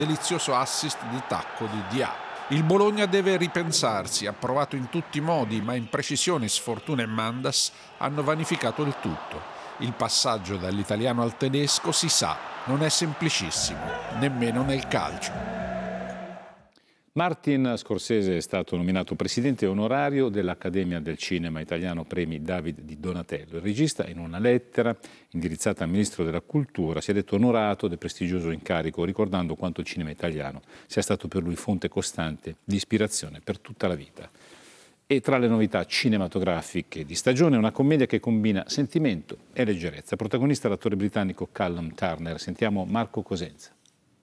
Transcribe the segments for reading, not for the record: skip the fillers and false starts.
delizioso assist di tacco di Diao. Il Bologna deve ripensarsi, ha provato in tutti i modi, ma imprecisioni, sfortuna e Mandas hanno vanificato il tutto. Il passaggio dall'italiano al tedesco, si sa, non è semplicissimo, nemmeno nel calcio. Martin Scorsese è stato nominato presidente onorario dell'Accademia del Cinema Italiano Premi David di Donatello. Il regista, in una lettera indirizzata al Ministro della Cultura, si è detto onorato del prestigioso incarico, ricordando quanto il cinema italiano sia stato per lui fonte costante di ispirazione per tutta la vita. E tra le novità cinematografiche di stagione, una commedia che combina sentimento e leggerezza. Protagonista l'attore britannico Callum Turner. Sentiamo Marco Cosenza.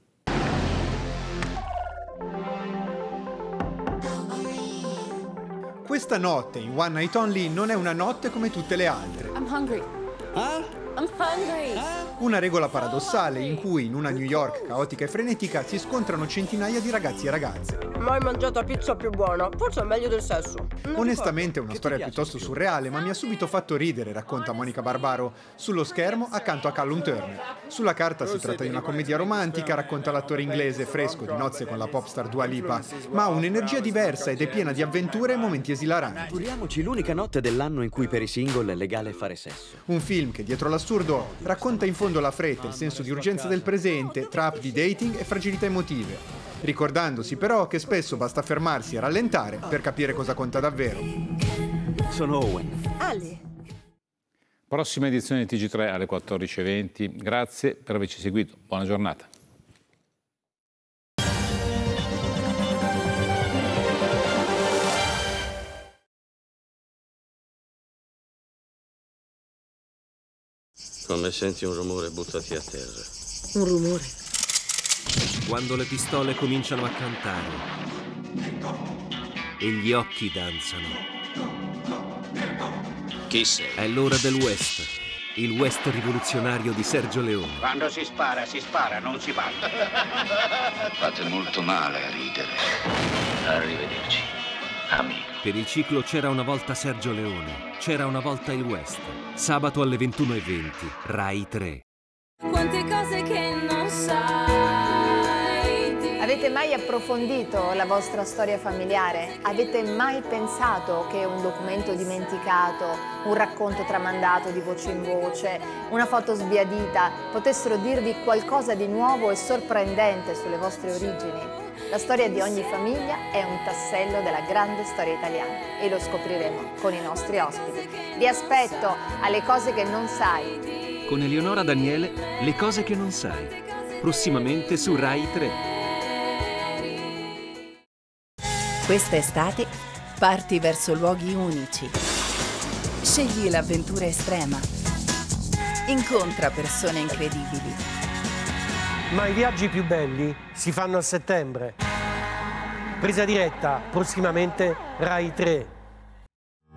Questa notte in One Night Only non è una notte come tutte le altre. I'm hungry. I'm hungry. Una regola paradossale in cui in una New York caotica e frenetica si scontrano centinaia di ragazzi e ragazze. Mai mangiata pizza più buona, forse è meglio del sesso. Onestamente è una storia piuttosto surreale, ma mi ha subito fatto ridere, racconta Monica Barbaro, sullo schermo accanto a Callum Turner. Sulla carta si tratta di una commedia romantica, racconta l'attore inglese fresco di nozze con la popstar Dua Lipa, ma ha un'energia diversa ed è piena di avventure e momenti esilaranti. Figuriamoci l'unica notte dell'anno in cui per i single è legale fare sesso. Un film che dietro l'assurdo racconta in fondo la fretta, il senso di urgenza del presente, trap di dating e fragilità emotive, ricordandosi però che spesso basta fermarsi e rallentare per capire cosa conta davvero. Sono Owen. Ali. Prossima edizione di TG3 alle 14:20. Grazie per averci seguito. Buona giornata. Come senti un rumore, buttati a terra. Un rumore. Quando le pistole cominciano a cantare e gli occhi danzano. Chi sei? È l'ora del West, il West rivoluzionario di Sergio Leone. Quando si spara, non si balla. Fate molto male a ridere. Arrivederci, amico. Per il ciclo C'era una volta Sergio Leone, c'era una volta il West. Sabato alle 21:20, Rai 3. Quante cose che non sai. Avete mai approfondito la vostra storia familiare? Avete mai pensato che un documento dimenticato, un racconto tramandato di voce in voce, una foto sbiadita potessero dirvi qualcosa di nuovo e sorprendente sulle vostre origini? La storia di ogni famiglia è un tassello della grande storia italiana e lo scopriremo con i nostri ospiti. Vi aspetto alle cose che non sai. Con Eleonora Daniele, Le cose che non sai. Prossimamente su Rai 3. Questa estate parti verso luoghi unici. Scegli l'avventura estrema. Incontra persone incredibili. Ma i viaggi più belli si fanno a settembre. Presa diretta, prossimamente Rai 3.